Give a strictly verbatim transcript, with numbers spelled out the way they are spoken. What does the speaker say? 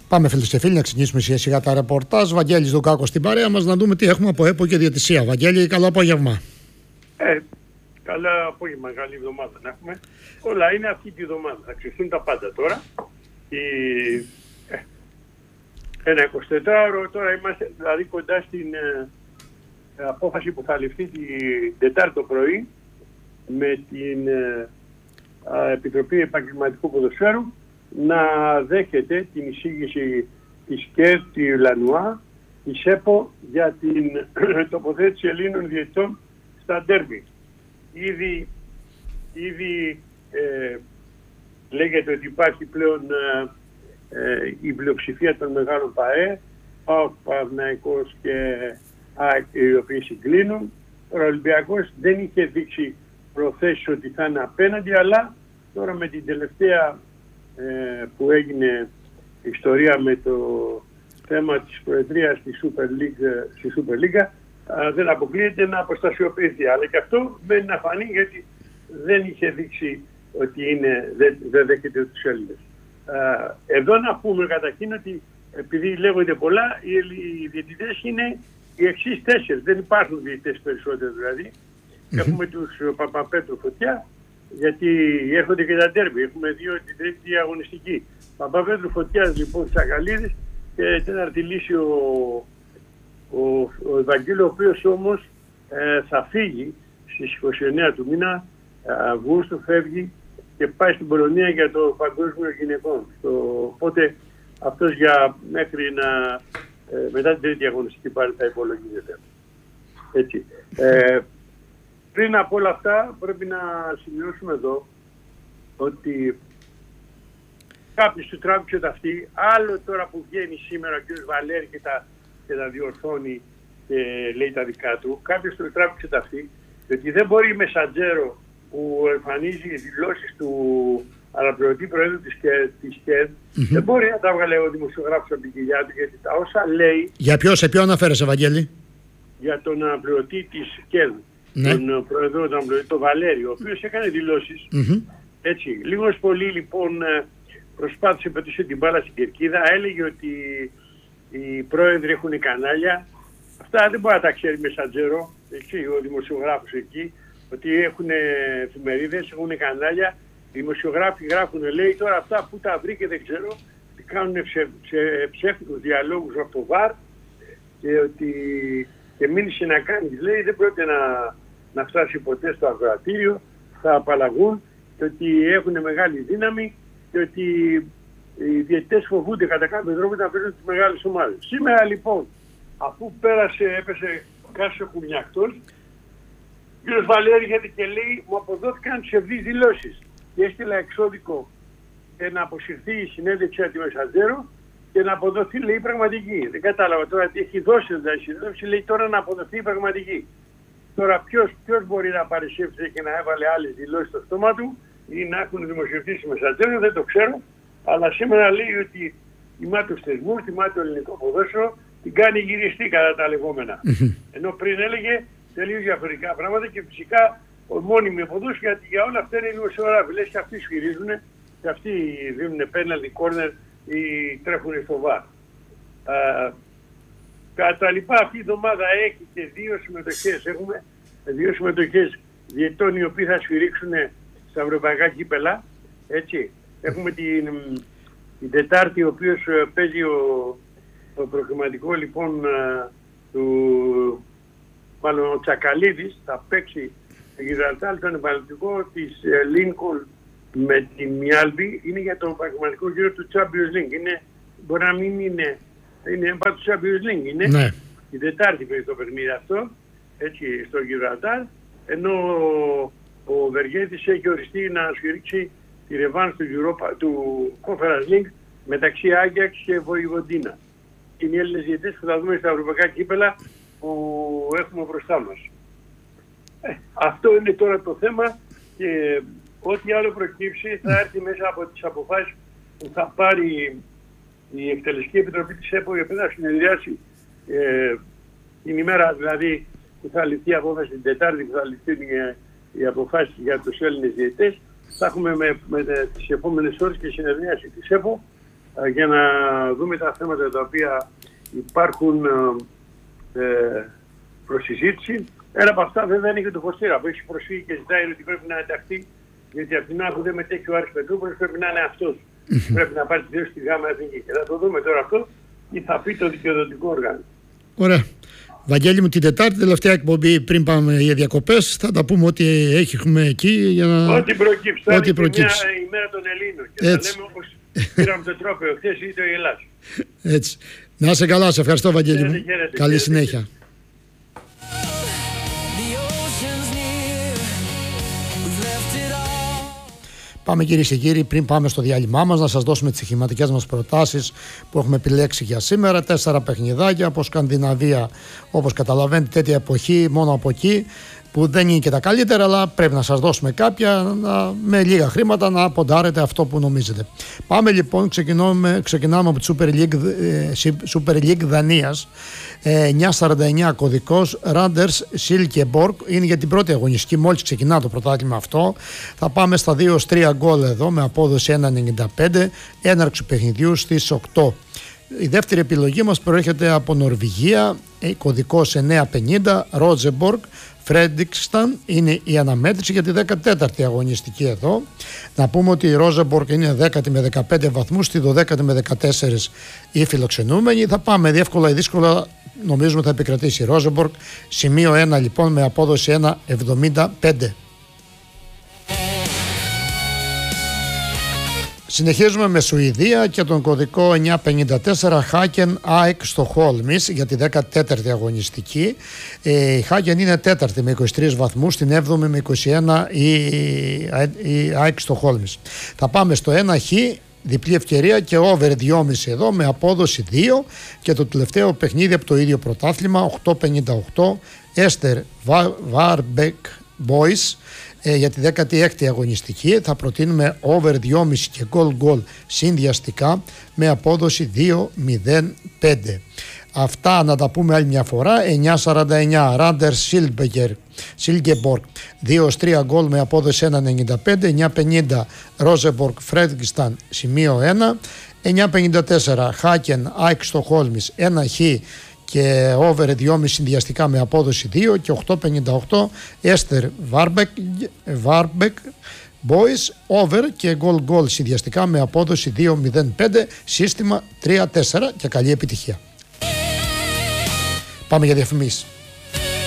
Πάμε φίλοι και φίλοι να ξεκινήσουμε σιγά σιγά τα ρεπορτάζ. Βαγγέλης Δουκάκος στην παρέα μας, να δούμε τι έχουμε από ΕΠΟ και διαιτησία. Βαγγέλη, καλό απόγευμα. Ε, καλό απόγευμα, καλή εβδομάδα να έχουμε. Όλα είναι αυτή τη εβδομάδα. Θα ξεχθούν τα πάντα τώρα. Η... Ε, ένα εικοσιτετράωρο, τώρα είμαστε δηλαδή κοντά στην ε, απόφαση που θα ληφθεί την Τετάρτη το πρωί με την ε, ε, Επιτροπή Επαγγελματικού Ποδοσφαίρου να δέχεται την εισήγηση της ΚΕΔ, τη Λανουά, της ΕΠΟ για την τοποθέτηση Ελλήνων διαιτητών στα ντέρμπι. Ήδη, ήδη ε, λέγεται ότι υπάρχει πλέον ε, ε, η πλειοψηφία των μεγάλων ΠΑΕ, ΠΑΟΚ, Παναθηναϊκός και ΑΕΚ, οι οποίοι συγκλίνουν. Ο Ολυμπιακός δεν είχε δείξει προθέσεις ότι θα είναι απέναντι, αλλά τώρα με την τελευταία ε, που έγινε ιστορία με το θέμα της προεδρίας στη Super League, στη Super League, α, δεν αποκλείεται να αποστασιοποιηθεί. Αλλά και αυτό δεν να φανεί, γιατί δεν είχε δείξει ότι είναι, δεν, δεν δέχεται τους Έλληνες. Α, εδώ να πούμε καταρχήν ότι επειδή λέγονται πολλά, οι, οι διαιτητές είναι οι εξής τέσσερις. Δεν υπάρχουν διαιτητές περισσότερο δηλαδή. Mm-hmm. Έχουμε τους Παπαπέτρου Φωτιά, γιατί έρχονται και τα ντέρμπι. Έχουμε δύο την τρίτη αγωνιστική. Παπαπέτρου Φωτιάς λοιπόν, Τσακαλίδης, και τέταρτη λύση ο, ο, ο Ευαγγέλιο, ο οποίος όμως ε, θα φύγει στις είκοσι εννέα του μήνα Αυγούστου, φεύγει και πάει στην Πολωνία για το Παγκόσμιο Γυναικών. Στο, οπότε αυτός για μέχρι να ε, μετά την τρίτη αγωνιστική πάλι θα υπολογίζεται. Έτσι. Ε, πριν από όλα αυτά πρέπει να σημειώσουμε εδώ ότι κάποιος του τράβηξε τα αυτή, άλλο τώρα που βγαίνει σήμερα ο κ. Βαλέρη και τα, και τα διορθώνει και λέει τα δικά του, κάποιος του τράβηξε τα αυτή, διότι δεν μπορεί η Μεσαντζέρο που εμφανίζει δηλώσεις του αναπληρωτή προέδρου της ΚΕΔ, της ΚΕΔ mm-hmm. δεν μπορεί να τα βγάλε ο δημοσιογράφος από την κοιλιά του, γιατί τα όσα λέει... Για ποιο, σε ποιο αναφέρεσαι, Ευαγγέλη? Για τον αναπληρωτή της ΚΕΔ, ναι. τον πρόεδρο, τον αναπληρωτή, τον Βαλέρη, ο οποίος έκανε δηλώσεις. Mm-hmm. Έτσι, λίγος πολύ λοιπόν προσπάθησε, πετούσε την μπάλα στην κερκίδα, έλεγε ότι οι πρόεδροι έχουν κανάλια. Αυτά δεν μπορεί να τα ξέρει Μεσαντζέρο, έτσι, ο δημοσιογράφος εκεί, ότι έχουν εφημερίδες, έχουν κανάλια. Οι δημοσιογράφοι γράφουν, λέει, τώρα αυτά που τα βρήκε δεν ξέρω, κάνουν ψε, ψε, ψεύτικους διαλόγους από το ΒΑΡ και ότι και μίλησε να κάνει, λέει, δεν πρόκειται να, να φτάσει ποτέ στο ακροατήριο, θα απαλλαγούν και ότι έχουν μεγάλη δύναμη και ότι οι διαιτητές φοβούνται κατά κάποιο τρόπο να παίζουν τις μεγάλες ομάδες. Σήμερα λοιπόν, αφού πέρασε, έπεσε κάτω ο κουνιακτός, ο κ. Βαλέρη γιατί και λέει, μου αποδόθηκαν ψευδείς δηλώσεις και έστειλα εξώδικο και να αποσυρθεί η συνέντευξη από τη Μεσαντζέρο και να αποδοθεί, λέει, πραγματική. Δεν κατάλαβα τώρα τι έχει δώσει η συνέντευξη, λέει τώρα να αποδοθεί η πραγματική. Τώρα ποιος, ποιος μπορεί να παρεσύψει και να έβαλε άλλες δηλώσεις στο στόμα του ή να έχουν δημοσιευτεί στη Μεσαντζέρο, δεν το ξέρω. Αλλά σήμερα λέει ότι τιμά τους θεσμούς, τιμά το ελληνικό ποδόσφαιρο, την κάνει γυριστή κατά τα λεγόμενα. Ενώ πριν έλεγε τελείως διαφορετικά πράγματα και φυσικά ο μόνιμοι ποδούς, γιατί για όλα αυτά είναι λίγο δημοσιογράφοι. Λες και αυτοί σφυρίζουν και αυτοί δίνουν πέναλτι, κόρνερ ή τρέχουν στο βάρ. Κατά λοιπά αυτή η εβδομάδα έχει και δύο συμμετοχές. Έχουμε δύο συμμετοχές διαιτών οι οποίοι θα σφυρίξουν στα ευρωπαϊκά κύπελα. Έτσι. Έχουμε την, την Τετάρτη, ο οποίος παίζει ο, το προκριματικό λοιπόν του, μάλλον ο Τσακαλίδης, θα παίξει στο Γιβραλτάρ, τον επαγγελματικό της Λίνκολν με τη Μιάλμπη, είναι για το επαγγελματικό γύρο του Champions League. Είναι, μπορεί να μην είναι, είναι έμπα του Champions League, είναι ναι. Την Τετάρτη παίζει το παιχνίδι αυτό, έτσι, στο Γιβραλτάρ, ενώ ο Βεργέτης έχει οριστεί να σφυρίξει τη ρεβάνς του, Europa, του Conference League μεταξύ Άγιαξ και Βοηβοντίνα. Είναι οι Έλληνες διαιτητές που θα δούμε στα ευρωπαϊκά κύπελα που έχουμε μπροστά μας. Ε, αυτό είναι τώρα το θέμα και ό,τι άλλο προκύψει θα έρθει μέσα από τις αποφάσεις που θα πάρει η Εκτελεστική Επιτροπή της ΕΠΟ για να συνεδριάσει ε, την ημέρα δηλαδή που θα ληφθεί η απόφαση την Τετάρτη που θα ληφθεί οι αποφάσεις για τους Έλληνες διαιτητές. Θα έχουμε με, με τις επόμενες ώρες και συνεδρίαση της ΕΠΟ ε, για να δούμε τα θέματα τα οποία υπάρχουν ε, προς συζήτηση. Ένα από αυτά βέβαια είναι και το Φωστήρα που έχει προσφύγει και ζητάει ότι πρέπει να ενταχθεί, γιατί από την άλλη που δεν μετέχει ο Άρης Πετρούπολης πρέπει να είναι αυτός. Πρέπει να πάρει τη θέση στη ΓΑΜΑ Εθνική. Και θα το δούμε τώρα αυτό ή θα πει το δικαιοδοτικό όργανο. Ωραία. Βαγγέλη μου, την Τετάρτη, τελευταία εκπομπή πριν πάμε για διακοπές, θα τα πούμε ό,τι έχουμε εκεί για να... Ό,τι προκύψει. Θα ό,τι είναι προκύψει. μια ημέρα των Ελλήνων. Και Έτσι. θα λέμε όπως πήραμε το τρόπαιο χθες ή το Ελλάς. Έτσι. Να είσαι καλά, σε ευχαριστώ Βαγγέλη μου. Χαίρετε, χαίρετε, Καλή χαίρετε. συνέχεια. Πάμε κυρίες και κύριοι, πριν πάμε στο διάλειμμά μας, να σας δώσουμε τις στοιχηματικές μας προτάσεις που έχουμε επιλέξει για σήμερα. Τέσσερα παιχνιδάκια από Σκανδιναβία, όπως καταλαβαίνετε, τέτοια εποχή, μόνο από εκεί, που δεν είναι και τα καλύτερα, αλλά πρέπει να σας δώσουμε κάποια να, με λίγα χρήματα να ποντάρετε αυτό που νομίζετε. Πάμε λοιπόν, ξεκινάμε, ξεκινάμε από τη Super League, ε, Super League Δανίας. ε, εννιά σαράντα εννιά κωδικός, Randers Silkeborg, είναι για την πρώτη αγωνιστική, μόλις ξεκινά το πρωτάθλημα αυτό. Θα πάμε στα δύο τρία γκολ εδώ με απόδοση ένα ενενήντα πέντε, έναρξη παιχνιδιού στις οκτώ. Η δεύτερη επιλογή μας προέρχεται από Νορβηγία, κωδικός εννιά πενήντα, Rosenborg Fredrikstad, είναι η αναμέτρηση για τη δεκατέταρτη αγωνιστική εδώ. Να πούμε ότι η Rosenborg είναι δέκατη με δεκαπέντε βαθμούς, στη δωδέκατη με δεκατέσσερα οι φιλοξενούμενοι. Θα πάμε δύσκολα ή δύσκολα, νομίζουμε θα επικρατήσει η Rosenborg. Σημείο ένα λοιπόν με απόδοση ένα εβδομήντα πέντε. Συνεχίζουμε με Σουηδία και τον κωδικό εννιά πενήντα τέσσερα Haken ΑΕΚ στο Χόλμις για τη δεκατέταρτη αγωνιστική. Ε, η Haken είναι τέταρτη με είκοσι τρεις βαθμούς, στην έβδομη με είκοσι ένα η, η ΑΕΚ στο Χόλμις. Θα πάμε στο ένα χ, διπλή ευκαιρία και over δυόμισι εδώ με απόδοση δύο, και το τελευταίο παιχνίδι από το ίδιο πρωτάθλημα οκτώ πενήντα οκτώ Έστερ Βάρμπεκ Boys. Ε, για τη δέκατη έκτη αγωνιστική θα προτείνουμε over δυόμισι και goal goal συνδυαστικά με απόδοση δύο μηδέν πέντε. Αυτά να τα πούμε άλλη μια φορά. Εννιά σαράντα εννιά Randers Silkeborg δύο τρία γκολ με απόδοση ένα ενενήντα πέντε. Εννιά πενήντα Rosenborg Fredrikstad σημείο ένα. Εννιά πενήντα τέσσερα Haken ΑΕΚ Στοχόλμης ένα χ και over δυόμισι συνδυαστικά με απόδοση δύο, και οκτώ πενήντα οκτώ Έστερ Βάρμπεκ Boys over και goal goal συνδυαστικά με απόδοση δύο μηδέν πέντε, σύστημα τρία τέσσερα, και καλή επιτυχία. Πάμε για διαφημίσεις.